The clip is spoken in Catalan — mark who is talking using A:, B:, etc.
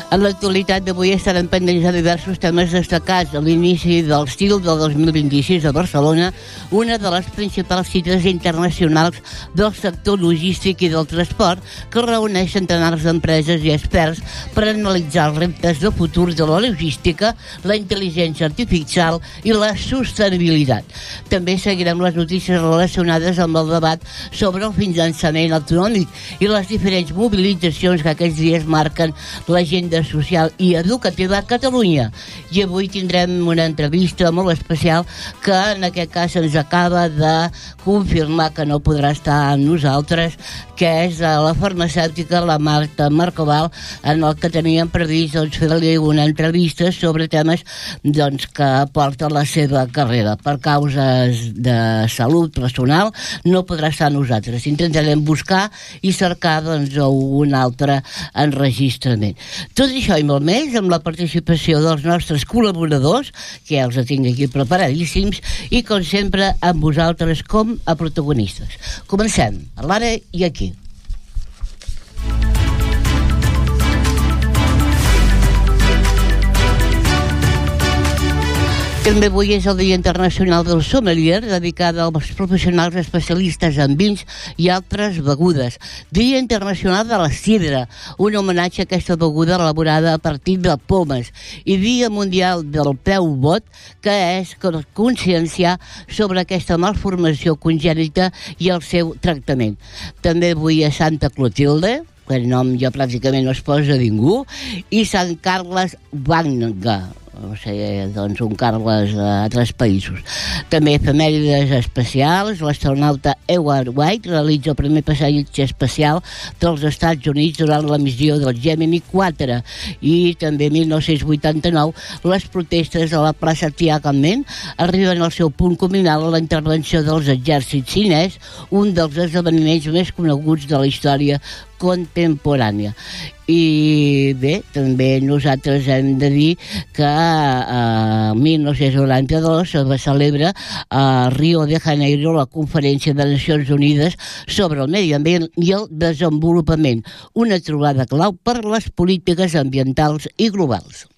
A: En l'actualitat d'avui estaran pendents de diversos temes destacats. A l'inici del estil del 2026 a Barcelona, una de les principals cites internacionals del sector logístic i del transport, que reuneix centenars d'empreses i experts per analitzar els reptes de futur de la logística, la intel·ligència artificial i la sostenibilitat. També seguirem les notícies relacionades amb el debat sobre el finançament autonòmic i les diferents mobilitzacions que aquests dies marquen l'agenda social i educativa a Catalunya. I avui tindrem una entrevista molt especial que en aquest cas ens acaba de confirmar que no podrà estar amb nosaltres, que és la farmacèutica, la Marta Marcoval, en el que teníem previst fer-li una entrevista sobre temes que porta la seva carrera. Per causes de salut personal no podrà estar amb nosaltres. Intentarem buscar i cercar un altre enregistrament. Tot això i molt més amb la participació dels nostres col·laboradors, que ja els tinc aquí preparadíssims, i com sempre amb vosaltres com a protagonistes. Comencem, a l'ara i aquí. També avui és el Dia Internacional del Sommelier, dedicada als professionals especialistes en vins i altres begudes. Dia Internacional de la Sidra, un homenatge a aquesta beguda elaborada a partir de pomes. I Dia Mundial del Peu Bot, que és conscienciar sobre aquesta malformació congènita i el seu tractament. També avui és Santa Clotilde, que el nom ja pràcticament no es posa ningú, i Sant Carles Banga, o sigui, un Carles a altres països. També efemèrides especials. L'astronauta Edward White realitza el primer passeig espacial dels Estats Units durant la missió del Gemini 4. I també 1989 les protestes a la plaça Tiananmen arriben al seu punt culminant a la intervenció dels exèrcits xinès, un dels esdeveniments més coneguts de la història contemporània. I bé, també nosaltres hem de dir que en 1992 se celebra a Rio de Janeiro la Conferència de Nacions Unides sobre el medi ambient i el desenvolupament, una trobada clau per les polítiques ambientals i globals.